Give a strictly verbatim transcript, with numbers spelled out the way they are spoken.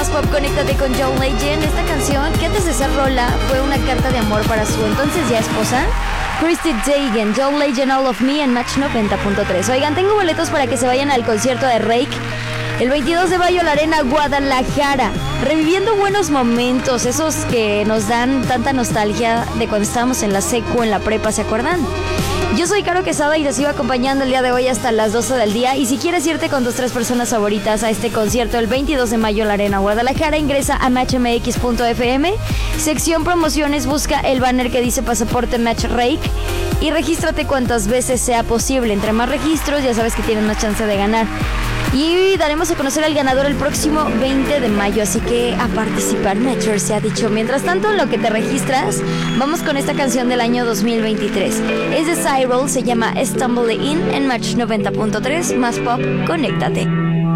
Más Pop, conéctate con John Legend. Esta canción, que antes de ser rola, fue una carta de amor para su entonces ya esposa, Christy Teigen. John Legend, All of Me en Match noventa punto tres. Oigan, tengo boletos para que se vayan al concierto de Rake el veintidós de mayo a la Arena Guadalajara, reviviendo buenos momentos, esos que nos dan tanta nostalgia de cuando estábamos en la secu, en la prepa, ¿se acuerdan? Yo soy Caro Quesada y los sigo acompañando el día de hoy hasta las doce del día. Y si quieres irte con tus tres personas favoritas a este concierto el veintidós de mayo en la Arena Guadalajara, ingresa a match m x punto f m, sección promociones, busca el banner que dice Pasaporte Match Rake y regístrate cuantas veces sea posible. Entre más registros, ya sabes que tienes más chance de ganar. Y daremos a conocer al ganador el próximo veinte de mayo, así que a participar, Metro se ha dicho. Mientras tanto, en lo que te registras, vamos con esta canción del año dos mil veintitrés. Es de Cyril, se llama Stumble In en Match noventa punto tres. Más Pop, conéctate.